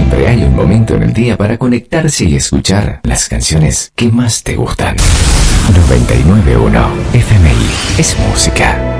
siempre hay un momento en el día para conectarse y escuchar las canciones que más te gustan. 99.1 FMI es música.